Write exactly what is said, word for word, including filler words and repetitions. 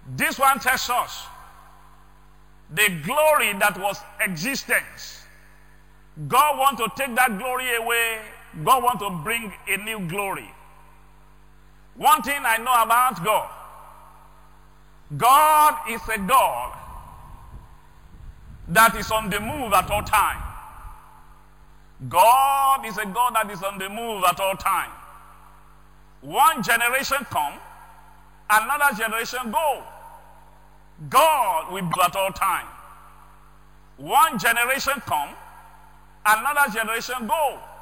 This one tells us the glory that was existence. God wants to take that glory away. God wants to bring a new glory. One thing I know about God, God is a God that is on the move at all time. God is a God that is on the move at all time. One generation come, another generation go. God will be at all time. One generation come, another generation go.